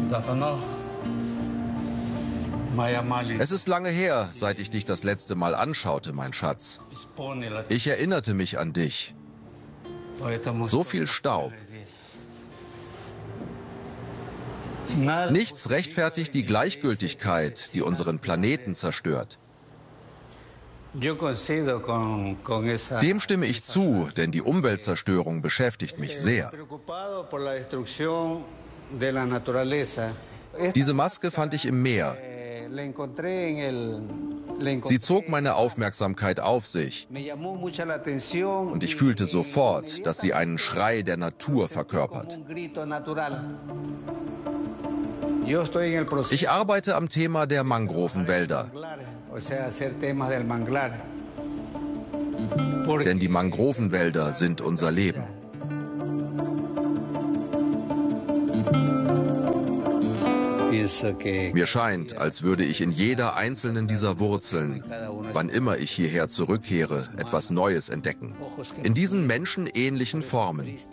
Es ist lange her, seit ich dich das letzte Mal anschaute, mein Schatz. Ich erinnerte mich an dich. So viel Staub. Nichts rechtfertigt die Gleichgültigkeit, die unseren Planeten zerstört. Dem stimme ich zu, denn die Umweltzerstörung beschäftigt mich sehr. Diese Maske fand ich im Meer. Sie zog meine Aufmerksamkeit auf sich. Und ich fühlte sofort, dass sie einen Schrei der Natur verkörpert. Ich arbeite am Thema der Mangrovenwälder. Denn die Mangrovenwälder sind unser Leben. Mir scheint, als würde ich in jeder einzelnen dieser Wurzeln, wann immer ich hierher zurückkehre, etwas Neues entdecken. In diesen menschenähnlichen Formen.